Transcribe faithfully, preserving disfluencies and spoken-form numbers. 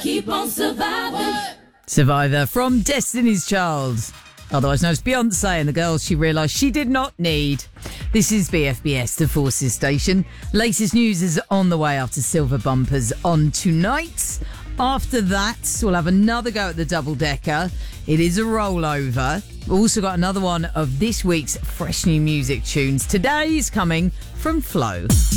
keep on surviving. Survivor from Destiny's Child, otherwise known as Beyonce and the girls she realised she did not need. This is B F B S, the Forces Station. Latest news is on the way after Silver Bumpers on tonight. After that, we'll have another go at the double-decker. It is a rollover. We've also got another one of this week's fresh new music tunes. Today's coming from Flo.